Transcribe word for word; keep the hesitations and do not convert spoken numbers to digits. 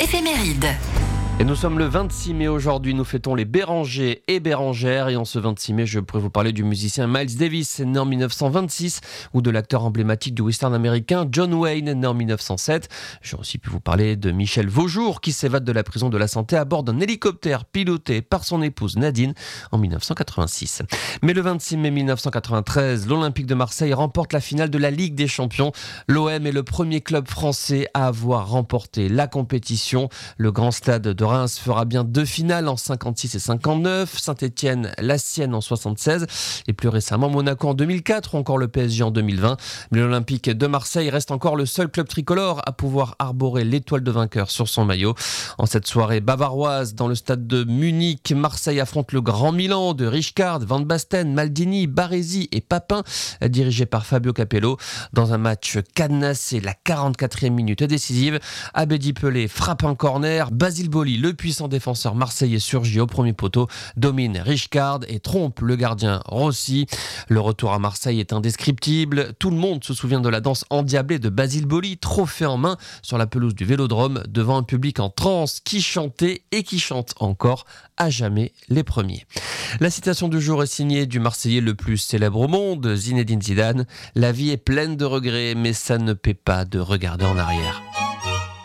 Éphéméride. Et nous sommes le vingt-six mai aujourd'hui, nous fêtons les Bérangers et Bérangères. Et en ce vingt-six mai, je pourrais vous parler du musicien Miles Davis, né en mille neuf cent vingt-six, ou de l'acteur emblématique du western américain John Wayne, né en mille neuf cent sept. J'ai aussi pu vous parler de Michel Vaujour, qui s'évade de la prison de la Santé à bord d'un hélicoptère piloté par son épouse Nadine en mille neuf cent quatre-vingt-six. Mais le vingt-six mai mille neuf cent quatre-vingt-treize, l'Olympique de Marseille remporte la finale de la Ligue des Champions. L'O M est le premier club français à avoir remporté la compétition. Le grand stade de Reims fera bien deux finales en cinquante-six et cinquante-neuf, Saint-Étienne la sienne en soixante-seize et plus récemment Monaco en deux mille quatre ou encore le P S G en deux mille vingt. Mais l'Olympique de Marseille reste encore le seul club tricolore à pouvoir arborer l'étoile de vainqueur sur son maillot. En cette soirée bavaroise dans le stade de Munich, Marseille affronte le Grand Milan de Rijkaard, Van Basten, Maldini, Baresi et Papin, dirigé par Fabio Capello. Dans un match cadenassé, la quarante-quatrième minute décisive, Abedi Pelé frappe un corner, Basile Boli, le puissant défenseur marseillais surgit au premier poteau, domine Rijkaard et trompe le gardien Rossi. Le retour à Marseille est indescriptible. Tout le monde se souvient de la danse endiablée de Basile Boli, trophée en main sur la pelouse du Vélodrome devant un public en transe qui chantait et qui chante encore à jamais les premiers. La citation du jour est signée du Marseillais le plus célèbre au monde, Zinedine Zidane. La vie est pleine de regrets, mais ça ne paie pas de regarder en arrière.